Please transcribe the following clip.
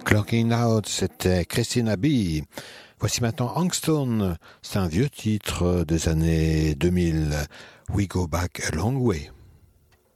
Clocking Out, c'était Christina B. Voici maintenant Angstone, c'est un vieux titre des années 2000. We Go Back a Long Way.